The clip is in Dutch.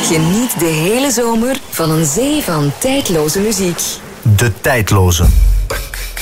Geniet de hele zomer van een zee van tijdloze muziek. De tijdloze.